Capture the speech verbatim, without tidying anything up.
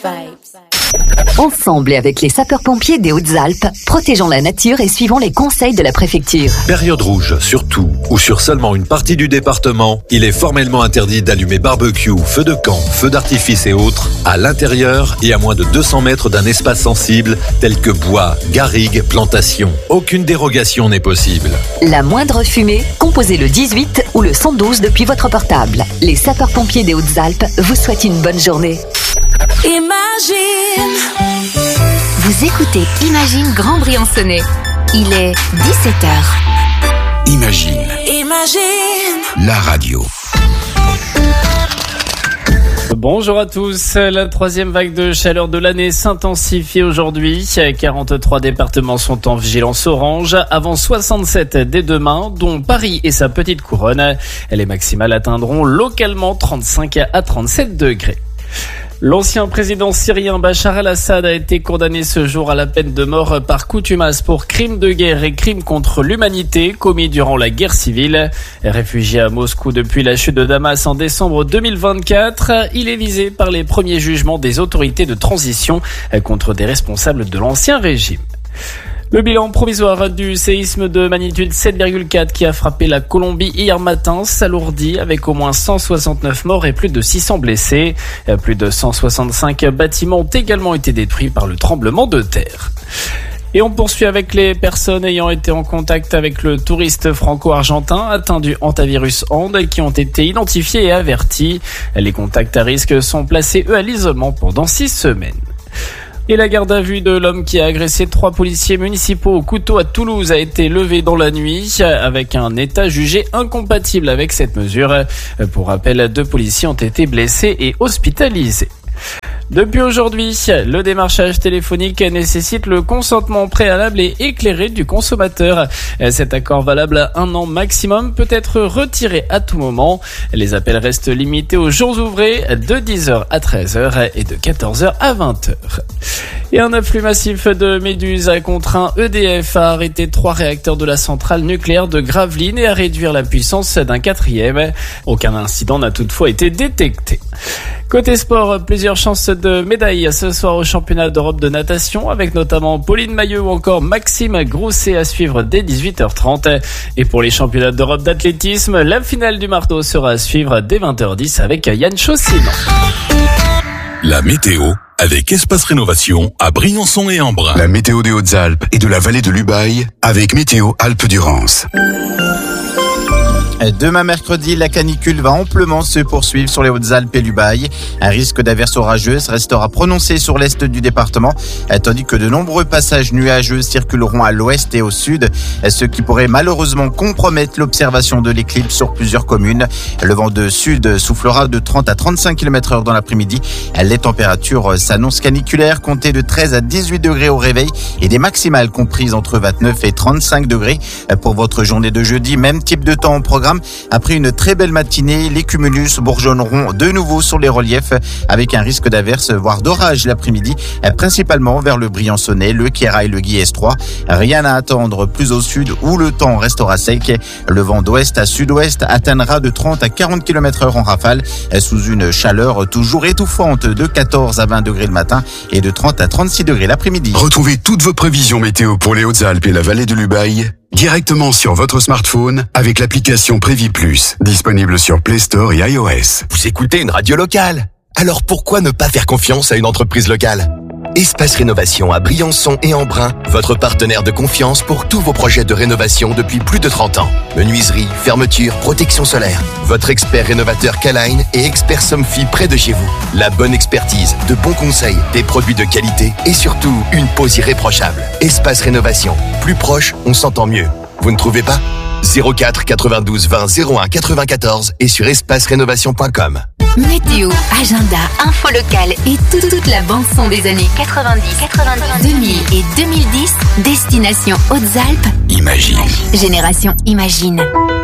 Ensemble et avec les sapeurs-pompiers des Hautes-Alpes, protégeons la nature et suivons les conseils de la préfecture. Période rouge, sur tout ou sur seulement une partie du département, il est formellement interdit d'allumer barbecue, feux de camp, feux d'artifice et autres à l'intérieur et à moins de deux cents mètres d'un espace sensible tel que bois, garrigues, plantations. Aucune dérogation n'est possible. La moindre fumée, composez le dix-huit ou le cent douze depuis votre portable. Les sapeurs-pompiers des Hautes-Alpes vous souhaitent une bonne journée. Imagine. Vous écoutez Imagine Grand Briançonnais. Il est dix-sept heures. Imagine. Imagine. La radio. Bonjour à tous. La troisième vague de chaleur de l'année s'intensifie aujourd'hui. quarante-trois départements sont en vigilance orange, avant soixante-sept dès demain, dont Paris et sa petite couronne. Les maximales atteindront localement trente-cinq à trente-sept degrés. L'ancien président syrien Bachar el-Assad a été condamné ce jour à la peine de mort par contumace pour crimes de guerre et crimes contre l'humanité commis durant la guerre civile. Réfugié à Moscou depuis la chute de Damas en décembre deux mille vingt-quatre, il est visé par les premiers jugements des autorités de transition contre des responsables de l'ancien régime. Le bilan provisoire du séisme de magnitude sept virgule quatre qui a frappé la Colombie hier matin s'alourdit avec au moins cent soixante-neuf morts et plus de six cents blessés. Plus de cent soixante-cinq bâtiments ont également été détruits par le tremblement de terre. Et on poursuit avec les personnes ayant été en contact avec le touriste franco-argentin atteint du hantavirus Ande qui ont été identifiés et avertis. Les contacts à risque sont placés eux à l'isolement pendant six semaines. Et la garde à vue de l'homme qui a agressé trois policiers municipaux au couteau à Toulouse a été levée dans la nuit avec un état jugé incompatible avec cette mesure. Pour rappel, deux policiers ont été blessés et hospitalisés. Depuis aujourd'hui, le démarchage téléphonique nécessite le consentement préalable et éclairé du consommateur. Cet accord valable à un an maximum peut être retiré à tout moment. Les appels restent limités aux jours ouvrés de dix heures à treize heures et de quatorze heures à vingt heures. Et un afflux massif de méduses a contraint E D F à arrêter trois réacteurs de la centrale nucléaire de Gravelines et à réduire la puissance d'un quatrième. Aucun incident n'a toutefois été détecté. Côté sport, plusieurs chances de médailles ce soir au championnat d'Europe de natation avec notamment Pauline Maillot ou encore Maxime Grousset à suivre dès dix-huit heures trente. Et pour les championnats d'Europe d'athlétisme, la finale du marteau sera à suivre dès vingt heures dix avec Yann Chaussine. La météo avec Espace Rénovation à Briançon et Embrun. La météo des Hautes-Alpes et de la vallée de l'Ubaye avec Météo Alpes-Durance. Demain mercredi, la canicule va amplement se poursuivre sur les Hautes-Alpes et l'Ubaye. Un risque d'averses orageuses restera prononcé sur l'est du département, tandis que de nombreux passages nuageux circuleront à l'ouest et au sud, ce qui pourrait malheureusement compromettre l'observation de l'éclipse sur plusieurs communes. Le vent de sud soufflera de trente à trente-cinq kilomètres heure dans l'après-midi. Les températures s'annoncent caniculaires, comptez de treize à dix-huit degrés au réveil et des maximales comprises entre vingt-neuf et trente-cinq degrés. Pour votre journée de jeudi, même type de temps au programme. Après une très belle matinée, les cumulus bourgeonneront de nouveau sur les reliefs avec un risque d'averse, voire d'orage l'après-midi, principalement vers le Briançonnais, le Queyras et le Guiers trois. Rien à attendre plus au sud où le temps restera sec. Le vent d'ouest à sud-ouest atteindra de trente à quarante kilomètres heure en rafale sous une chaleur toujours étouffante de quatorze à vingt degrés le matin et de trente à trente-six degrés l'après-midi. Retrouvez toutes vos prévisions météo pour les Hautes-Alpes et la vallée de l'Ubaye directement sur votre smartphone avec l'application Prévis Plus, disponible sur Play Store et iOS. Vous écoutez une radio locale, alors pourquoi ne pas faire confiance à une entreprise locale ? Espace Rénovation à Briançon et Embrun, votre partenaire de confiance pour tous vos projets de rénovation depuis plus de trente ans. Menuiserie, fermeture, protection solaire. Votre expert rénovateur K-Line et expert Somfy près de chez vous. La bonne expertise, de bons conseils, des produits de qualité et surtout une pose irréprochable. Espace Rénovation. Plus proche, on s'entend mieux. Vous ne trouvez pas ? zéro quatre quatre-vingt-douze vingt zéro un quatre-vingt-quatorze et sur espace rénovation point com. Météo, agenda, info locale et toute, toute la bande-son des années quatre-vingt-dix, quatre-vingt-dix, deux mille et deux mille dix. Destination Hautes-Alpes. Imagine. Génération Imagine.